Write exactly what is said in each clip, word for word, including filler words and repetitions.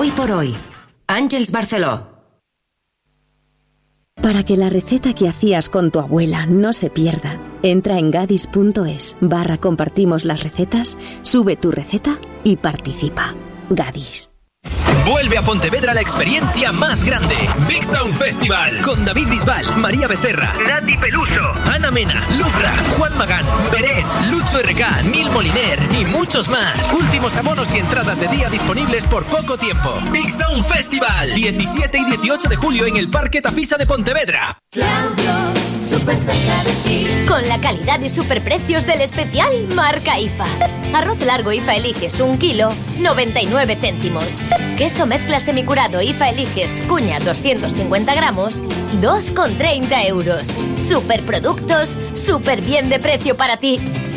Hoy por hoy, Àngels Barceló. Para que la receta que hacías con tu abuela no se pierda, entra en gadis.es barra compartimos las recetas, sube tu receta y participa. Gadis. Vuelve a Pontevedra la experiencia más grande. Big Sound Festival. Con David Bisbal, María Becerra, Nati Peluso, Ana Mena, Lucra, Juan Magán, Beret, Lucho R K, Nil Moliner y muchos más. Últimos abonos y entradas de día disponibles por poco tiempo. Big Sound Festival. diecisiete y dieciocho de julio en el Parque Tafisa de Pontevedra. Claudio, súper cerca de ti. Con la calidad y superprecios del especial marca I F A. Arroz largo I F A Eliges un kilo, noventa y nueve céntimos. Queso mezcla semicurado I F A Eliges cuña doscientos cincuenta gramos, dos con treinta euros. Superproductos, súper bien de precio para ti.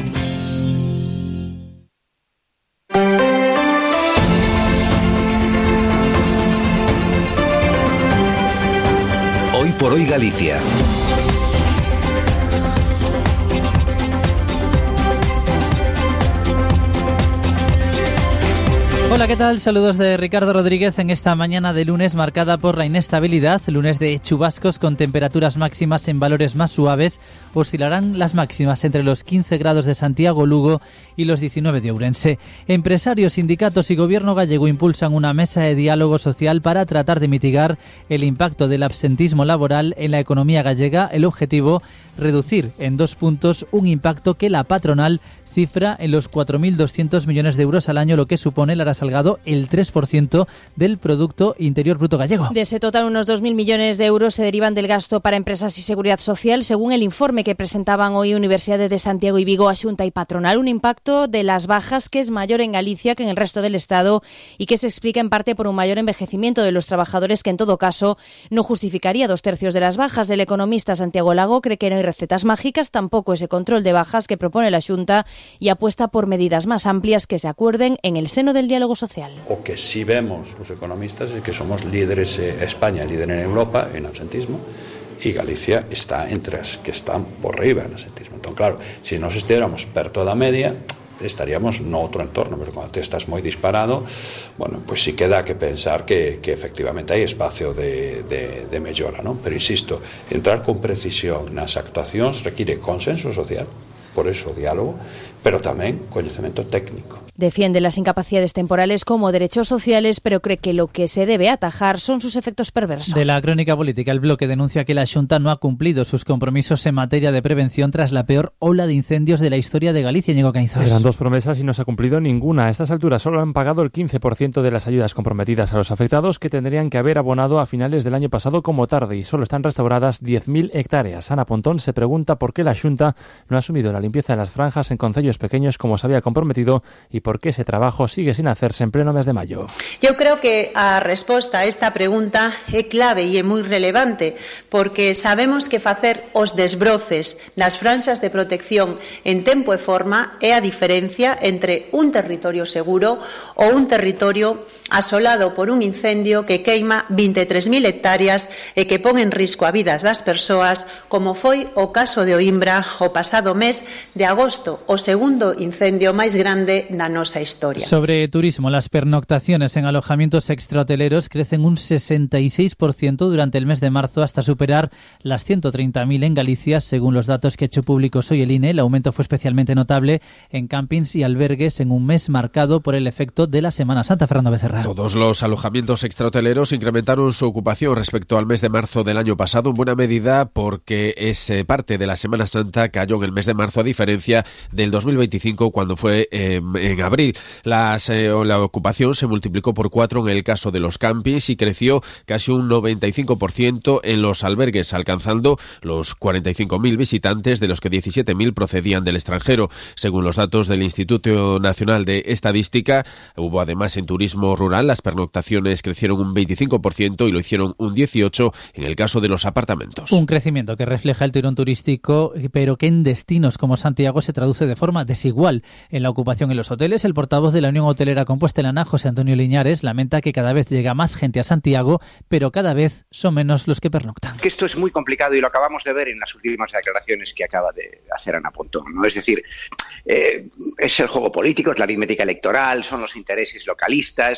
Hoy por hoy Galicia. Hola, ¿qué tal? Saludos de Ricardo Rodríguez en esta mañana de lunes marcada por la inestabilidad. Lunes de chubascos con temperaturas máximas en valores más suaves. Oscilarán las máximas entre los quince grados de Santiago, Lugo y los diecinueve de Ourense. Empresarios, sindicatos y gobierno gallego impulsan una mesa de diálogo social para tratar de mitigar el impacto del absentismo laboral en la economía gallega. El objetivo, reducir en dos puntos un impacto que la patronal cifra en los cuatro mil doscientos millones de euros al año, lo que supone, Lara Salgado, el tres por ciento del Producto Interior Bruto gallego. De ese total, unos dos mil millones de euros se derivan del gasto para empresas y seguridad social, según el informe que presentaban hoy Universidades de Santiago y Vigo a Xunta y Patronal. Un impacto de las bajas que es mayor en Galicia que en el resto del Estado y que se explica en parte por un mayor envejecimiento de los trabajadores que, en todo caso, no justificaría dos tercios de las bajas. El economista Santiago Lago cree que no hay recetas mágicas, tampoco ese control de bajas que propone la Xunta, y apuesta por medidas más amplias que se acuerden en el seno del diálogo social. O que sí vemos los economistas es que somos líderes, eh, España líder en Europa en absentismo y Galicia está entre las que están por arriba en absentismo. Entonces, claro, si nos estuviéramos perto da media, estaríamos no outro entorno, pero cuando te estás moi disparado, bueno, pues sí queda que pensar que, que efectivamente hai espacio de, de, de mellora, ¿no? Pero insisto, entrar con precisión nas actuacións require consenso social, por eso diálogo, pero tamén coñecemento técnico. Defiende las incapacidades temporales como derechos sociales, pero cree que lo que se debe atajar son sus efectos perversos. De la crónica política, el bloque denuncia que la Xunta no ha cumplido sus compromisos en materia de prevención tras la peor ola de incendios de la historia de Galicia. Ñigo Caínzos. Eran dos promesas y no se ha cumplido ninguna. A estas alturas solo han pagado el quince por ciento de las ayudas comprometidas a los afectados, que tendrían que haber abonado a finales del año pasado como tarde, y solo están restauradas diez mil hectáreas. Ana Pontón se pregunta por qué la Xunta no ha asumido la limpieza de las franjas en concellos pequeños como se había comprometido y por qué ese trabajo sigue sin hacerse en pleno mes de mayo. Eu creo que a resposta a esta pregunta é clave e é moi relevante, porque sabemos que facer os desbroces das franxas de protección en tempo e forma é a diferencia entre un territorio seguro ou un territorio asolado por un incendio que queima veintitrés mil hectáreas e que pon en risco a vidas das persoas, como foi o caso de Oimbra o pasado mes de agosto, o segundo incendio máis grande na nosa historia. Sobre turismo, las pernoctaciones en alojamientos extrahoteleros crecen un sesenta y seis por ciento durante el mes de marzo hasta superar las ciento treinta mil en Galicia, según los datos que ha hecho públicos hoy el I N E. El aumento fue especialmente notable en campings y albergues en un mes marcado por el efecto de la Semana Santa. Fernando Becerra. Todos los alojamientos extrahoteleros incrementaron su ocupación respecto al mes de marzo del año pasado, en buena medida porque es parte de la Semana Santa cayó en el mes de marzo, a diferencia del dos mil veinticinco, cuando fue eh, en abril. Las, eh, la ocupación se multiplicó por cuatro en el caso de los campings y creció casi un noventa y cinco por ciento en los albergues, alcanzando los cuarenta y cinco mil visitantes, de los que diecisiete mil procedían del extranjero. Según los datos del Instituto Nacional de Estadística, hubo además en turismo rural, las pernoctaciones crecieron un veinticinco por ciento y lo hicieron un dieciocho por ciento en el caso de los apartamentos. Un crecimiento que refleja el tirón turístico, pero que en destinos como Santiago se traduce de forma desigual en la ocupación en los hoteles. El portavoz de la Unión Hotelera Compostelana, José Antonio Liñares, lamenta que cada vez llega más gente a Santiago, pero cada vez son menos los que pernoctan. Que esto es muy complicado y lo acabamos de ver en las últimas declaraciones que acaba de hacer Ana Pontón, ¿no? Es decir, eh, es el juego político, es la aritmética electoral, son los intereses localistas.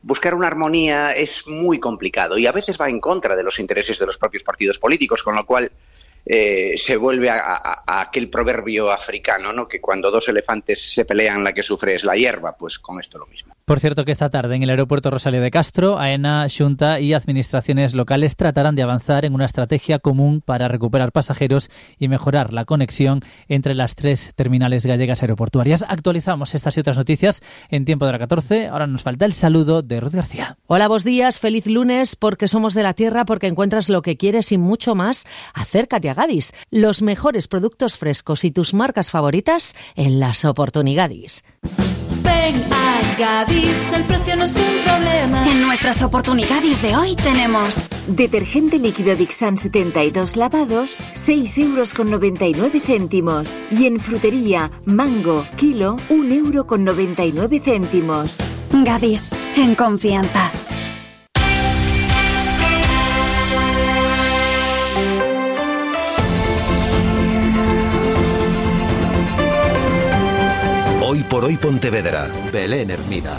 buscar una armonía es muy complicado y a veces va en contra de los intereses de los propios partidos políticos, con lo cual eh, se vuelve a, a, a aquel proverbio africano, ¿no? Que cuando dos elefantes se pelean, la que sufre es la hierba. Pues con esto lo mismo. Por cierto, que esta tarde en el aeropuerto Rosalía de Castro, AENA, Xunta y administraciones locales tratarán de avanzar en una estrategia común para recuperar pasajeros y mejorar la conexión entre las tres terminales gallegas aeroportuarias. Actualizamos estas y otras noticias en Tiempo de la catorce. Ahora nos falta el saludo de Ruth García. Hola, buenos días, feliz lunes, porque somos de la tierra, porque encuentras lo que quieres y mucho más. Acércate a Gadis, los mejores productos frescos y tus marcas favoritas en las oportunidades. Ven a Gadis, el precio no es un problema. En nuestras oportunidades de hoy tenemos detergente líquido Dixan setenta y dos lavados, seis euros con noventa y nueve céntimos. Y en frutería, mango, kilo, un euro con noventa y nueve céntimos. Gadis, en confianza. Hoy por hoy Pontevedra, Belén Hermida.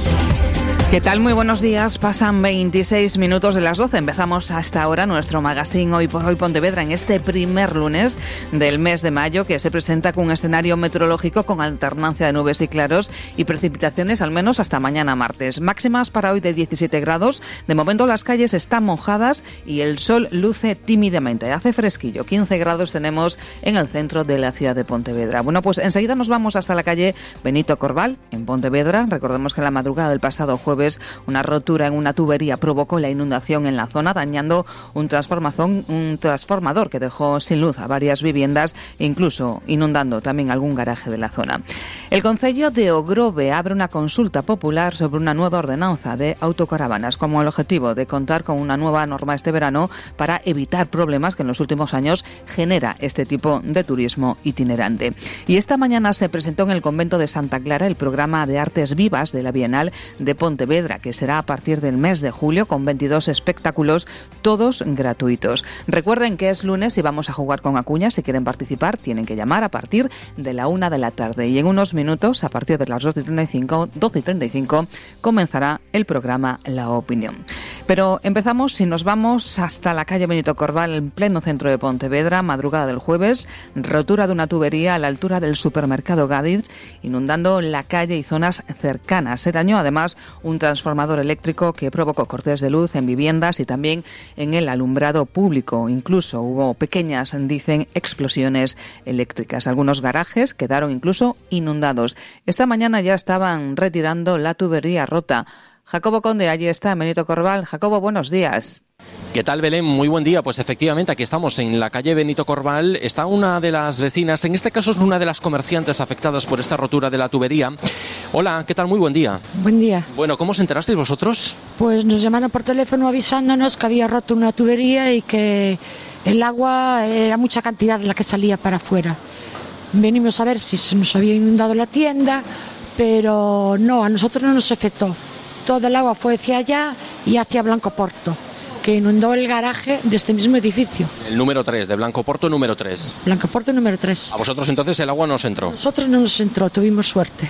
¿Qué tal? Muy buenos días. Pasan veintiséis minutos de las doce. Empezamos hasta ahora nuestro magazine Hoy por Hoy Pontevedra en este primer lunes del mes de mayo, que se presenta con un escenario meteorológico con alternancia de nubes y claros y precipitaciones al menos hasta mañana martes. Máximas para hoy de diecisiete grados. De momento las calles están mojadas y el sol luce tímidamente. Hace fresquillo. quince grados tenemos en el centro de la ciudad de Pontevedra. Bueno, pues enseguida nos vamos hasta la calle Benito Corbal en Pontevedra. Recordemos que en la madrugada del pasado jueves una rotura en una tubería provocó la inundación en la zona, dañando un, un transformador que dejó sin luz a varias viviendas e incluso inundando también algún garaje de la zona. El Concello de Ogrove abre una consulta popular sobre una nueva ordenanza de autocaravanas con el objetivo de contar con una nueva norma este verano para evitar problemas que en los últimos años genera este tipo de turismo itinerante. Y esta mañana se presentó en el convento de Santa Clara el programa de Artes Vivas de la Bienal de Pontevedra, que será a partir del mes de julio con veintidós espectáculos, todos gratuitos. Recuerden que es lunes y vamos a jugar con Acuña. Si quieren participar, tienen que llamar a partir de la una de la tarde. Y en unos minutos, a partir de las doce y treinta y cinco, doce y treinta y cinco, comenzará el programa La Opinión. Pero empezamos y nos vamos hasta la calle Benito Corbal, en pleno centro de Pontevedra, madrugada del jueves, rotura de una tubería a la altura del supermercado Gadis, inundando la calle y zonas cercanas. Se dañó además un transformador eléctrico que provocó cortes de luz en viviendas y también en el alumbrado público. Incluso hubo pequeñas, dicen, explosiones eléctricas. Algunos garajes quedaron incluso inundados. Esta mañana ya estaban retirando la tubería rota. Jacobo Conde, allí está, en Benito Corbal. Jacobo, buenos días. ¿Qué tal, Belén? Muy buen día. Pues efectivamente, aquí estamos en la calle Benito Corbal. Está una de las vecinas, en este caso es una de las comerciantes afectadas por esta rotura de la tubería. Hola, ¿qué tal? Muy buen día. Buen día. Bueno, ¿cómo os enterasteis vosotros? Pues nos llamaron por teléfono avisándonos que había roto una tubería y que el agua era mucha cantidad la que salía para afuera. Venimos a ver si se nos había inundado la tienda, pero no, a nosotros no nos afectó. Todo el agua fue hacia allá y hacia Blancoporto, que inundó el garaje de este mismo edificio. El número tres, de Blancoporto número tres. Blancoporto número tres. ¿A vosotros entonces el agua no os entró? Nosotros no nos entró, tuvimos suerte.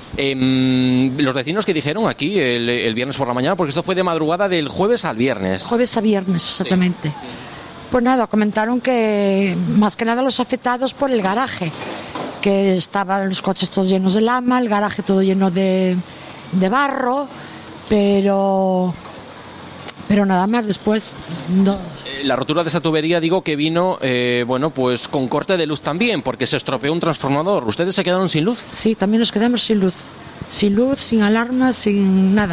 Eh, los vecinos que dijeron aquí el, el viernes por la mañana, porque esto fue de madrugada del jueves al viernes. Jueves a viernes, exactamente. Sí. Pues nada, comentaron que más que nada los afectados por el garaje, que estaban los coches todos llenos de lama, el garaje todo lleno de, de barro, pero... Pero nada más, después no. La rotura de esa tubería, digo que vino, eh, bueno, pues con corte de luz también, porque se estropeó un transformador. ¿Ustedes se quedaron sin luz? Sí, también nos quedamos sin luz. Sin luz, sin alarma, sin nada.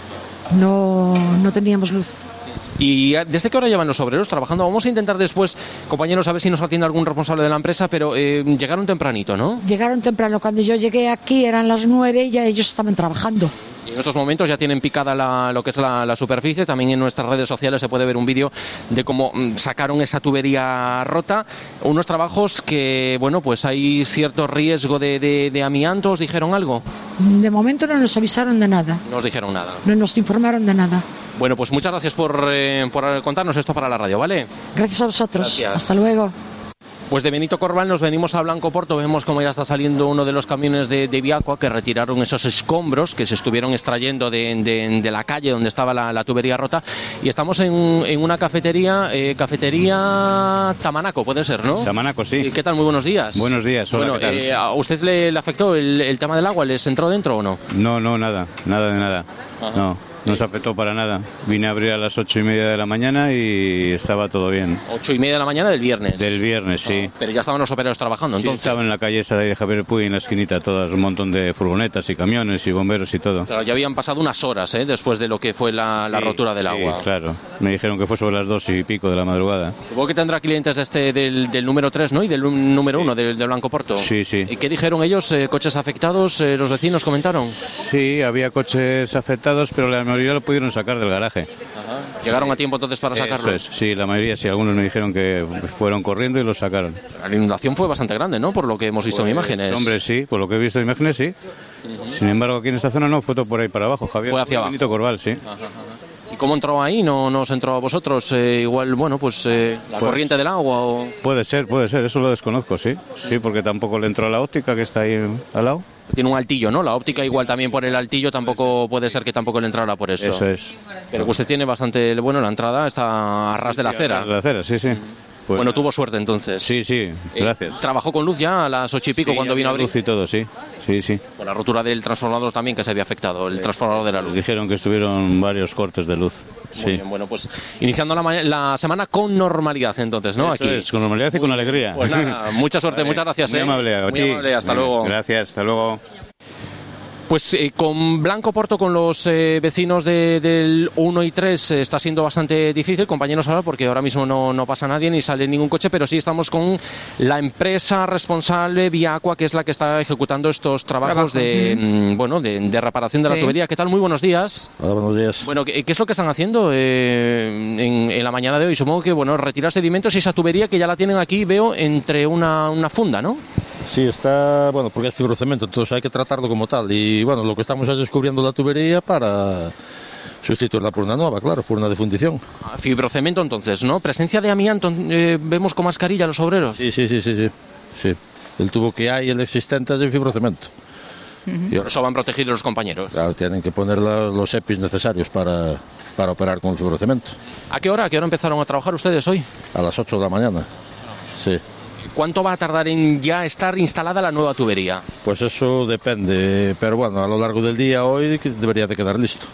No, no teníamos luz. ¿Y desde qué hora llevan los obreros trabajando? Vamos a intentar después, compañeros, a ver si nos atiende algún responsable de la empresa, pero eh, llegaron tempranito, ¿no? Llegaron temprano. Cuando yo llegué aquí eran las nueve y ya ellos estaban trabajando. Y en estos momentos ya tienen picada la, lo que es la, la superficie. También en nuestras redes sociales se puede ver un vídeo de cómo sacaron esa tubería rota. Unos trabajos que, bueno, pues hay cierto riesgo de, de, de amianto. ¿Os dijeron algo? De momento no nos avisaron de nada. No os dijeron nada. No nos informaron de nada. Bueno, pues muchas gracias por, eh, por contarnos esto para la radio, ¿vale? Gracias a vosotros. Gracias. Hasta luego. Pues de Benito Corval nos venimos a Blancoporto, vemos como ya está saliendo uno de los camiones de, de Viacua que retiraron esos escombros que se estuvieron extrayendo de, de, de la calle donde estaba la, la tubería rota, y estamos en, en una cafetería, eh, cafetería Tamanaco, puede ser, ¿no? Tamanaco, sí. ¿Qué tal? Muy buenos días. Buenos días, hola, bueno, ¿qué tal? Eh, ¿a usted le, le afectó el, el tema del agua? ¿Les entró dentro o no? No, no, nada, nada de nada. Ajá. No. No se afectó para nada. Vine a abrir a las ocho y media de la mañana y estaba todo bien. Ocho y media de la mañana del viernes. Del viernes, sí. Ah, pero ya estaban los operadores trabajando, Sí, entonces. estaba en la calle esa de Javier Puy, en la esquinita, todas, un montón de furgonetas y camiones y bomberos y todo. Claro, ya habían pasado unas horas, ¿eh? Después de lo que fue la, la Sí, rotura del sí, agua. claro. Me dijeron que fue sobre las dos y pico de la madrugada. Supongo que tendrá clientes de este del, del número tres, ¿no? Y del número uno, del de Blancoporto. Sí, sí. ¿Y qué dijeron ellos? Eh, ¿Coches afectados? Eh, ¿Los vecinos comentaron? Sí, había coches afectados, pero la mayoría lo pudieron sacar del garaje. Ajá. ¿Llegaron a tiempo entonces para sacarlo? Eso es, sí, la mayoría sí. Algunos me dijeron que fueron corriendo y lo sacaron. La inundación fue bastante grande, ¿no? Por lo que hemos visto Pues, en imágenes. Hombre, sí, por lo que he visto en imágenes, sí. Uh-huh. Sin embargo, aquí en esta zona no, fue todo por ahí para abajo, Javier. Fue hacia abajo. Benito Corval, sí. Ajá, ajá. ¿Y cómo entró ahí? ¿No, no os entró a vosotros? Eh, igual, bueno, pues eh, la Pues- corriente del agua o... Puede ser, puede ser, eso lo desconozco, sí. Sí, porque tampoco le entró a la óptica que está ahí al lado. Tiene un altillo, ¿no? La óptica igual también por el altillo tampoco puede ser que tampoco le entrara por eso. Eso es. Pero que usted tiene bastante... Bueno, la entrada está a ras de la acera. A ras de la acera, sí, sí. Pues- Bueno, tuvo suerte entonces. Sí, sí, gracias. Eh, ¿Trabajó con luz ya a las ocho y pico Sí, cuando había vino a abrir? luz y todo, sí. Sí, sí. Por la rotura del transformador también que se había afectado, el transformador de la luz. Dijeron que estuvieron varios cortes de luz. Muy Sí. bien, bueno, pues iniciando la, ma- la semana con normalidad entonces, ¿no? Eso Aquí. es, con normalidad y con alegría. Pues nada, mucha suerte, Vale, muchas gracias. Muy ¿eh? amable, a Muy ti. amable, hasta Venga, luego. Gracias, hasta luego. Pues eh, con Blancoporto, con los eh, vecinos de- del uno y tres, eh, está siendo bastante difícil, compañeros, ahora porque ahora mismo no, no pasa nadie ni sale ningún coche, pero sí estamos con la empresa responsable Viacua, que es la que está ejecutando estos trabajos Trabajo. de, mm, bueno, de, de reparación de Sí. la tubería. ¿Qué tal? Muy buenos días. Hola, buenos días. Bueno, ¿qué, qué es lo que están haciendo eh, en, en la mañana de hoy? Supongo que, bueno, retirar sedimentos y esa tubería que ya la tienen aquí, veo, entre una, una funda, ¿no? Sí, está, bueno, porque es fibrocemento, entonces hay que tratarlo como tal. Y bueno, lo que estamos es descubriendo la tubería para sustituirla por una nueva, claro, por una de fundición. Ah, Fibrocemento, entonces, ¿no? Presencia de amianto, eh, vemos con mascarilla los obreros. Sí, sí, sí, sí, sí, sí. El tubo que hay, el existente, es de fibrocemento. Y Por eso van protegidos los compañeros. claro, tienen que poner la- los E P Is necesarios para, para operar con el fibrocemento. ¿A qué hora? ¿A qué hora empezaron a trabajar ustedes hoy? A las ocho de la mañana. Sí. ¿Cuánto va a tardar en ya estar instalada la nueva tubería? Pues eso depende, pero bueno, a lo largo del día hoy que- debería de quedar listo.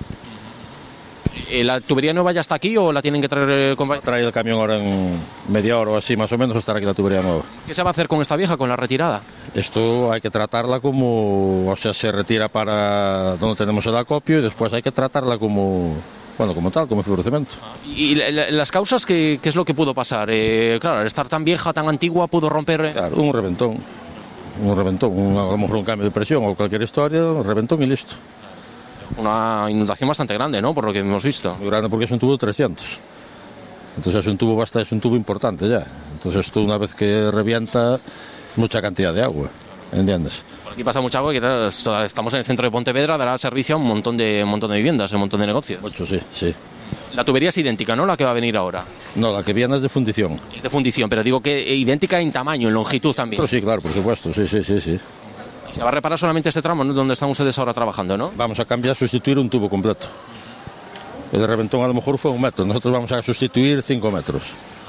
Eh, ¿La tubería nueva ya está aquí o la tienen que traer? eh, compa- Trae el camión ahora en media hora o así, más o menos, estará aquí la tubería nueva. ¿Qué se va a hacer con esta vieja, con la retirada? Esto hay que tratarla como, o sea, se retira para donde tenemos el acopio y después hay que tratarla como, bueno, como tal, como fibrocemento. ¿Y la- la- las causas qué, qué es lo que pudo pasar? Eh, claro, al estar tan vieja, tan antigua, pudo romper... eh, Claro, un reventón, un reventón, un- a lo mejor un cambio de presión o cualquier historia, un reventón y listo. Una inundación bastante grande, ¿no? Por lo que hemos visto. Muy grande porque es un tubo de trescientos. Entonces es un tubo basta, es un tubo importante ya. Entonces esto una vez que revienta, mucha cantidad de agua, ¿entiendes? Por aquí pasa mucha agua, que claro, esto- estamos en el centro de Pontevedra, dará servicio a un montón de, un montón de viviendas, a un montón de negocios. Mucho, sí, sí. La tubería es idéntica, ¿no? La que va a venir ahora. No, la que viene es de fundición. Es de fundición, pero digo que idéntica en tamaño, en longitud también. Pero sí, claro, por supuesto, sí, sí, sí, sí. Y se va a reparar solamente este tramo, ¿no? Donde están ustedes ahora trabajando, ¿no? Vamos a cambiar, sustituir un tubo completo. El reventón a lo mejor fue un metro, nosotros vamos a sustituir cinco metros.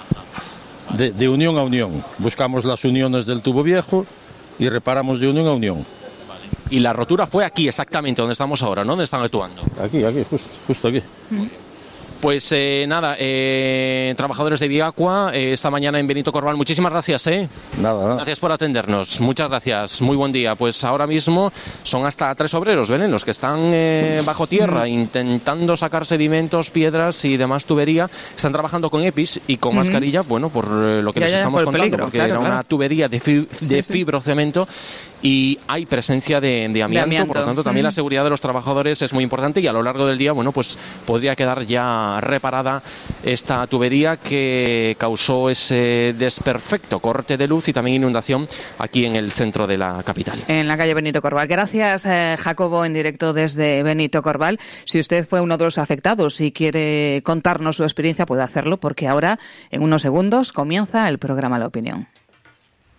De, de unión a unión. Buscamos las uniones del tubo viejo y reparamos de unión a unión. Y la rotura fue aquí, exactamente, donde estamos ahora, ¿no? Donde están actuando. Aquí, aquí, justo, justo aquí. Pues eh, nada, eh, trabajadores de Viacua, eh, esta mañana en Benito Corval, muchísimas gracias, ¿eh? Nada, nada. Gracias por atendernos, muchas gracias, muy buen día. Pues ahora mismo son hasta tres obreros, ¿ven? Los que están eh, bajo tierra intentando sacar sedimentos, piedras y demás tubería. Están trabajando con E P Is y con Ujú. mascarilla, bueno, por eh, lo que Ya, les ya, estamos por el contando, peligro, porque claro, era una claro. tubería de, fi- de Sí, sí. fibrocemento y hay presencia de, de amianto, amianto. por lo tanto también Ujú. la seguridad de los trabajadores es muy importante y a lo largo del día, bueno, pues podría quedar ya reparada esta tubería que causó ese desperfecto corte de luz y también inundación aquí en el centro de la capital. En la calle Benito Corval. Gracias, eh, Jacobo, en directo desde Benito Corval. Si usted fue uno de los afectados y quiere contarnos su experiencia, puede hacerlo, porque ahora, en unos segundos, comienza el programa La Opinión.